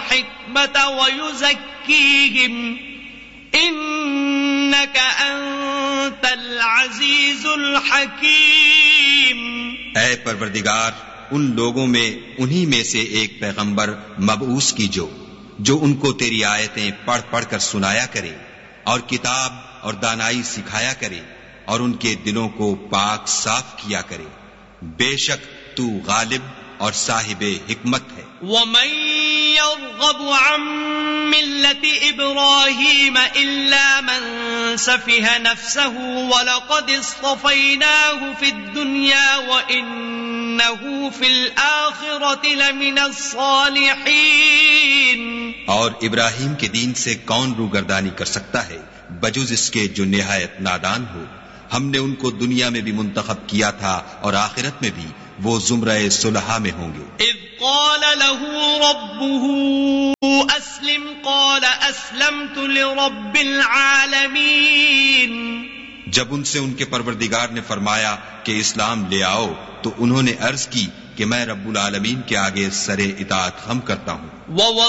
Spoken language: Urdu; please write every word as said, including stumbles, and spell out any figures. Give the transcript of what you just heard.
الحكمة ويزكيهم إنك أنت العزيز الحكيم. اے پروردگار، ان لوگوں میں انہی میں سے ایک پیغمبر مبعوث کیجو جو ان کو تیری آیتیں پڑھ پڑھ کر سنایا کرے اور کتاب اور دانائی سکھایا کرے اور ان کے دلوں کو پاک صاف کیا کرے. بے شک تو غالب اور صاحب حکمت ہے. ومن يرغب عن ملة إبراهيم إلا من سفه نفسه ولقد اصطفيناه في الدنيا وإنه في الآخرة لمن الصالحين. اور ابراہیم کے دین سے کون روگردانی کر سکتا ہے بجز اس کے جو نہایت نادان ہو. ہم نے ان کو دنیا میں بھی منتخب کیا تھا اور آخرت میں بھی وہ زمرہ صلحاء میں ہوں گے. اذ قال له ربه اسلم قال اسلمت لرب العالمین. جب ان سے ان کے پروردگار نے فرمایا کہ اسلام لے آؤ تو انہوں نے عرض کی کہ میں رب العالمین کے آگے سر اطاعت خم کرتا ہوں.